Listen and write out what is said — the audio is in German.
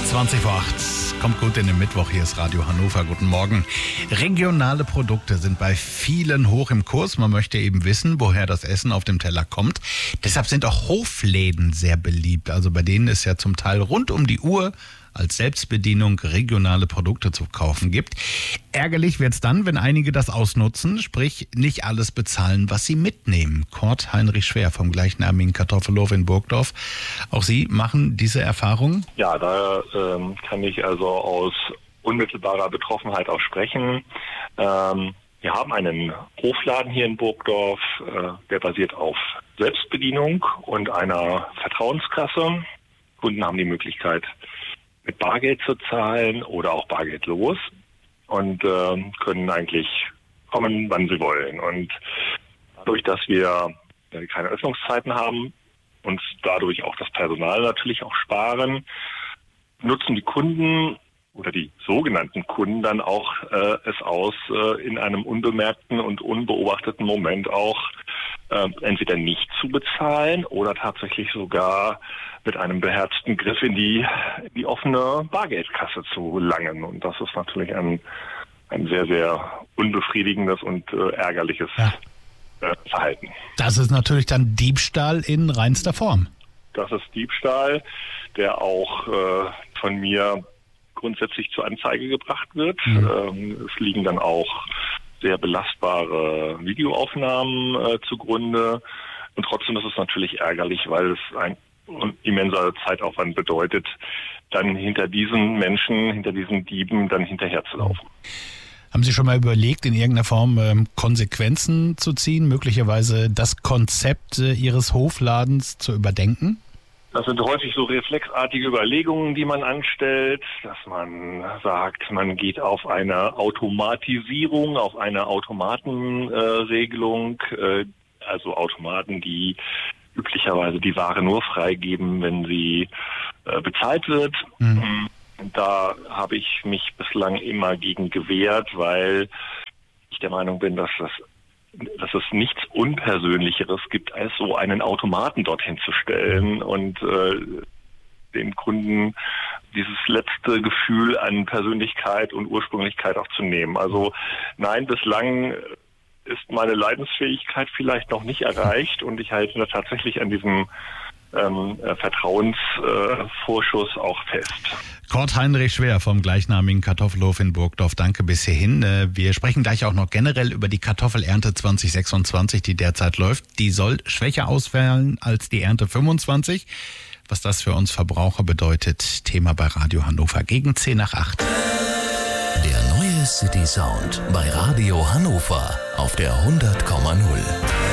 20:08. Kommt gut in den Mittwoch. Hier ist Radio Hannover. Guten Morgen. Regionale Produkte sind bei vielen hoch im Kurs. Man möchte eben wissen, woher das Essen auf dem Teller kommt. Deshalb sind auch Hofläden sehr beliebt. Also bei denen es ja zum Teil rund um die Uhr als Selbstbedienung regionale Produkte zu kaufen gibt. Ärgerlich wird's dann, wenn einige das ausnutzen, sprich nicht alles bezahlen, was sie mitnehmen. Kurt Heinrich Schwer vom gleichnamigen Kartoffelhof in Burgdorf. Auch Sie machen diese Erfahrung? Ja, da kann ich also aus unmittelbarer Betroffenheit auch sprechen. Wir haben einen Hofladen hier in Burgdorf, der basiert auf Selbstbedienung und einer Vertrauenskasse. Kunden haben die Möglichkeit, mit Bargeld zu zahlen oder auch bargeldlos und können eigentlich kommen, wann sie wollen. Und dadurch, dass wir keine Öffnungszeiten haben und dadurch auch das Personal natürlich auch sparen, nutzen die Kunden oder die sogenannten Kunden dann auch es aus, in einem unbemerkten und unbeobachteten Moment auch entweder nicht zu bezahlen oder tatsächlich sogar mit einem beherzten Griff in die offene Bargeldkasse zu langen. Und das ist natürlich ein sehr, sehr unbefriedigendes und ärgerliches Verhalten. Das ist natürlich dann Diebstahl in reinster Form. Das ist Diebstahl, der auch von mir grundsätzlich zur Anzeige gebracht wird. Es liegen dann auch sehr belastbare Videoaufnahmen zugrunde. Und trotzdem ist es natürlich ärgerlich, weil es ein immenser Zeitaufwand bedeutet, dann hinter diesen Menschen, hinter diesen Dieben dann hinterherzulaufen. Haben Sie schon mal überlegt, in irgendeiner Form Konsequenzen zu ziehen, möglicherweise das Konzept Ihres Hofladens zu überdenken? Das sind häufig so reflexartige Überlegungen, die man anstellt, dass man sagt, man geht auf eine Automatisierung, auf eine Automatenregelung, also Automaten, die üblicherweise die Ware nur freigeben, wenn sie bezahlt wird. Da habe ich mich bislang immer gegen gewehrt, weil ich der Meinung bin, dass es nichts Unpersönlicheres gibt, als so einen Automaten dorthin zu stellen und den Kunden dieses letzte Gefühl an Persönlichkeit und Ursprünglichkeit auch zu nehmen. Also nein, bislang ist meine Leidensfähigkeit vielleicht noch nicht erreicht und ich halte da tatsächlich an diesem Vertrauensvorschuss auch fest. Kurt Heinrich Schwer vom gleichnamigen Kartoffelhof in Burgdorf. Danke bis hierhin. Wir sprechen gleich auch noch generell über die Kartoffelernte 2026, die derzeit läuft. Die soll schwächer ausfallen als die Ernte 25. Was das für uns Verbraucher bedeutet, Thema bei Radio Hannover gegen 7:50. Der neue City Sound bei Radio Hannover auf der 100,0.